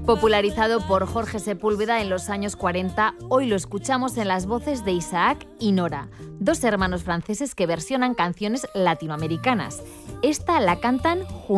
Popularizado por Jorge Sepúlveda en los años 40, hoy lo escuchamos en las voces de Isaac y Nora, dos hermanos franceses que versionan canciones latinoamericanas. Esta la cantan juntos.